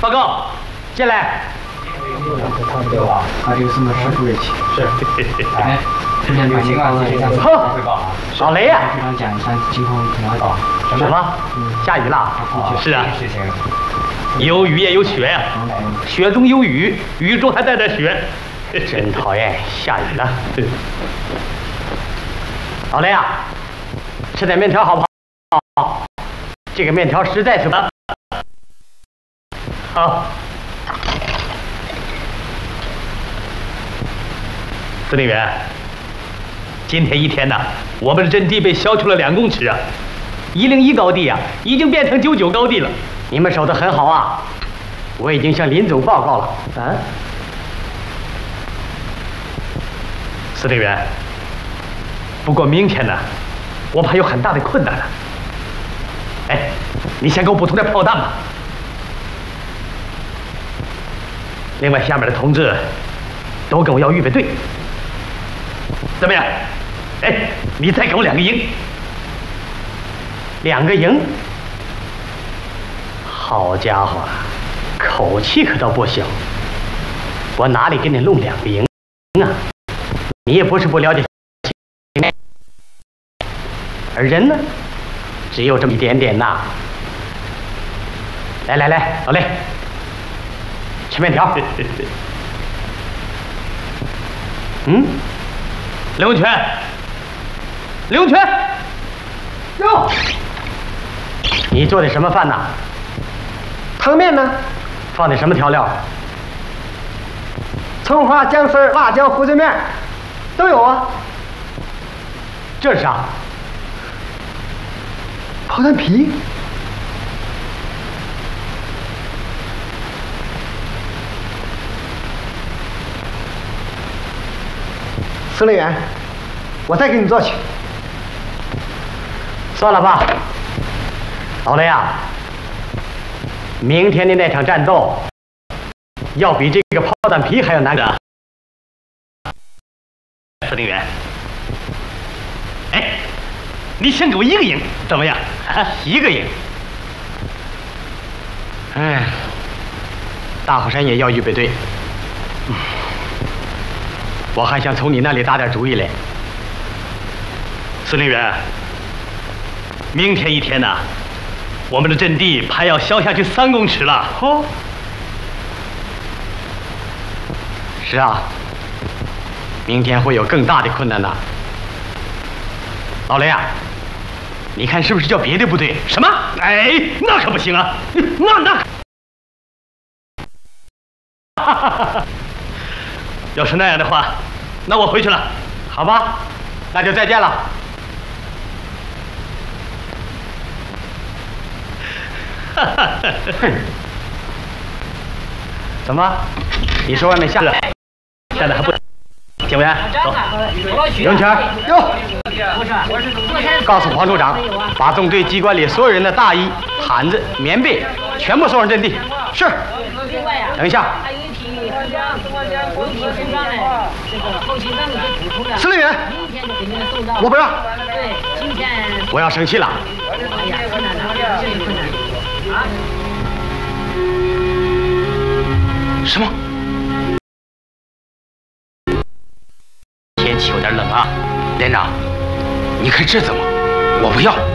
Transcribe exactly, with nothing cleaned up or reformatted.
报告，进来。 对吧？啊，有什么事回去？是。哎，今天有情况继续向汇报。 老雷呀， 局长讲一下情况了解。 什么？下雨了？是啊。 事情。 有雨也有雪呀，雪中有雨，雨中还带着雪，真讨厌，下雨了。老雷呀，吃点面条好不好？这个面条实在是不好。司令员，今天一天呢，我们的阵地被削去了两公尺啊，一零一高地啊，已经变成九九高地了。你们守得很好啊，我已经向林总报告了。啊，司令员，不过明天呢，我怕有很大的困难了。哎，你先给我补充点炮弹吧。另外，下面的同志都跟我要预备队，怎么样？哎，你再给我两个营，两个营。好家伙，口气可倒不小。我哪里给你弄两个营啊？你也不是不了解，而人呢，只有这么一点点呐。来来来，老雷，吃面条。嗯，刘永全，刘永全，哟，你做的什么饭呐？ 汤面呢？ 放的什么调料？ 葱花、姜丝、辣椒、胡椒面都有啊。 这是啥？ 炮弹皮。司令员，我再给你做去。 算了吧，老雷啊。明天的那场战斗，要比这个炮弹皮还要难的。司令员，哎，你先给我一个营，怎么样？啊，一个营。哎，大火山也要预备队。嗯，我还想从你那里打点主意嘞。司令员，明天一天呢？我们的阵地怕要削下去三公尺了。哦，是啊，明天会有更大的困难的。老雷啊，你看是不是叫别的部队？什么？哎，那可不行啊！那那，哈哈哈！要是那样的话，那我回去了，好吧？那就再见了。哼！怎么？你说外面下了，下的还不？警卫员，走。刘全，哟，告诉黄处长，把纵队机关里所有人的大衣、毯子、棉被全部送上阵地。是。等一下。司令员，我不让。我要生气了。什么？天气有点冷啊，连长，你看这怎么？我不要。